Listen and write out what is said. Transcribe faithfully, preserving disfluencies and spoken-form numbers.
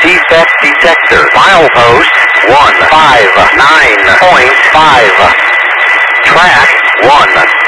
defect detector. Milepost one five nine point five. Track one